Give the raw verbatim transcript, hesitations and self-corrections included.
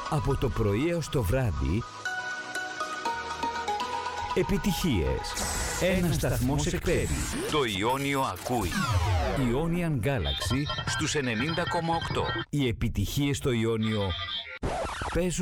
Από το πρωί έως το βράδυ, επιτυχίες. Ένας σταθμός εκπέμπει. Το Ιόνιο ακούει. Ionian Galaxy στους ενενήντα κόμμα οκτώ. Οι επιτυχίες στο Ιόνιο παίζουν